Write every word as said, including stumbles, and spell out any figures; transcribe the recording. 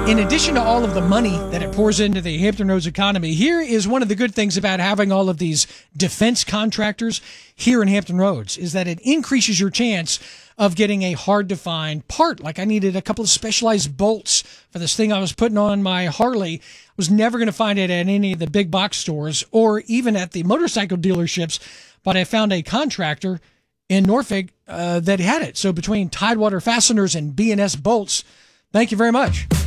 In addition to all of the money that it pours into the Hampton Roads economy, here is one of the good things about having all of these defense contractors here in Hampton Roads is that it increases your chance of getting a hard-to-find part. Like I needed a couple of specialized bolts for this thing I was putting on my Harley. I was never going to find it at any of the big box stores or even at the motorcycle dealerships, but I found a contractor in Norfolk uh, that had it. So between Tidewater Fasteners and B and S Bolts, thank you very much.